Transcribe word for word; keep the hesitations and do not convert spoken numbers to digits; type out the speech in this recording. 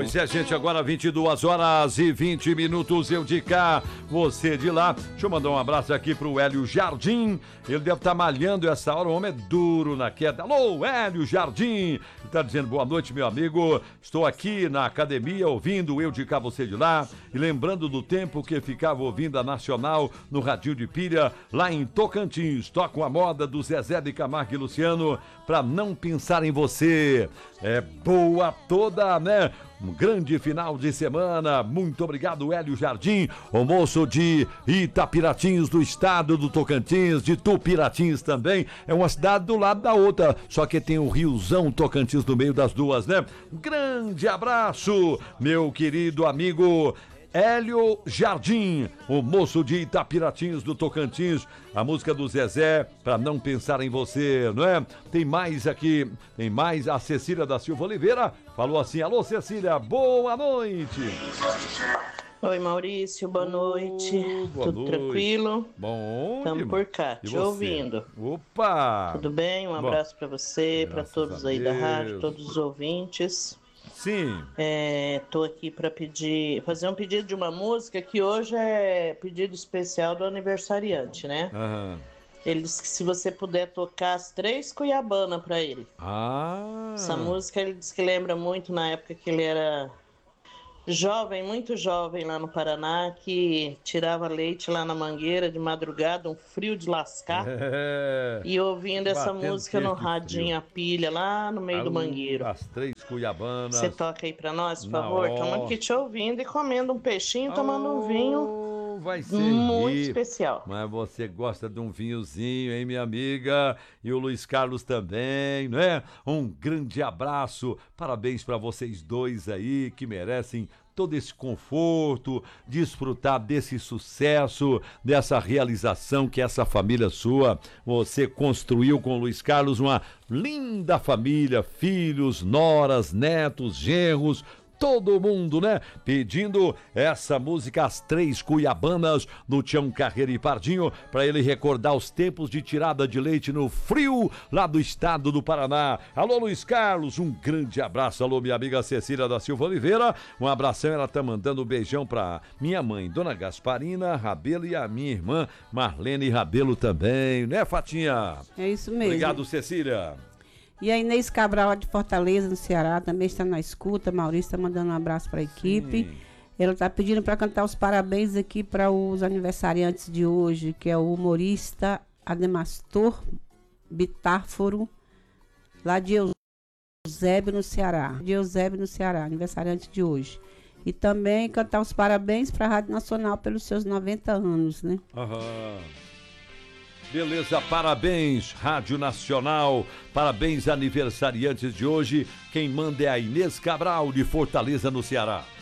Pois é, gente, agora vinte e duas horas e vinte minutos, eu de cá, você de lá. Deixa eu mandar um abraço aqui pro Hélio Jardim, ele deve estar malhando essa hora, o homem é duro na queda. Alô, Hélio Jardim, ele tá dizendo boa noite, meu amigo, estou aqui na academia ouvindo eu de cá, você de lá, e lembrando do tempo que ficava ouvindo a Nacional no Radinho de Pilha, lá em Tocantins, tocam a moda do Zezé de Camargo e Luciano, pra não pensar em você. É boa toda, né? Um grande final de semana. Muito obrigado, Hélio Jardim, o moço de Itapiratins, do estado do Tocantins, de Tupiratins também. É uma cidade do lado da outra, só que tem o riozão Tocantins no meio das duas, né? Um grande abraço, meu querido amigo Hélio Jardim, o moço de Itapiratins do Tocantins, a música do Zezé, pra não pensar em você, não é? Tem mais aqui, tem mais, a Cecília da Silva Oliveira falou assim, alô Cecília, boa noite. Oi Maurício, boa noite, oh, boa tudo noite. Tranquilo? Bom, estamos por cá, te ouvindo. Opa! Tudo bem? Um abraço para você, para todos aí da rádio, todos os ouvintes. Sim. É, tô aqui para pedir, fazer um pedido de uma música que hoje é pedido especial do aniversariante, né? Aham. Ele disse que se você puder tocar as três Cuiabana para ele. Ah. Essa música ele disse que lembra muito na época que ele era jovem, muito jovem lá no Paraná, que tirava leite lá na mangueira de madrugada, um frio de lascar. É. E ouvindo essa Batendo música no queixo de radinho a pilha lá no meio Ah, do mangueiro. As três Cuiabanas. Você toca aí pra nós, por Na favor? hora. Estamos aqui te ouvindo e comendo um peixinho, tomando um vinho Vai ser muito rir. especial. Mas você gosta de um vinhozinho, hein, minha amiga? E o Luiz Carlos também, não é? Um grande abraço, parabéns pra vocês dois aí, que merecem todo esse conforto, desfrutar desse sucesso, dessa realização que essa família sua, você construiu com o Luiz Carlos, uma linda família, filhos, noras, netos, genros, todo mundo, né? Pedindo essa música, As Três Cuiabanas, do Tião Carreira e Pardinho, para ele recordar os tempos de tirada de leite no frio, lá do estado do Paraná. Alô, Luiz Carlos, um grande abraço. Alô, minha amiga Cecília da Silva Oliveira, um abração. Ela tá mandando um beijão pra minha mãe, Dona Gasparina Rabelo, e a minha irmã Marlene Rabelo também, né, Fatinha? É isso mesmo. Obrigado, Cecília. E a Inês Cabral, de Fortaleza, no Ceará, também está na escuta. Maurício está mandando um abraço para a equipe. Sim. Ela está pedindo para cantar os parabéns aqui para os aniversariantes de hoje, que é o humorista Ademastor Bitáforo, lá de Eusébio, no Ceará. De Eusébio, no Ceará, aniversariante de hoje. E também cantar os parabéns para a Rádio Nacional pelos seus noventa anos, né? Aham. Beleza, parabéns, Rádio Nacional, parabéns aniversariantes de hoje. Quem manda é a Inês Cabral, de Fortaleza, no Ceará.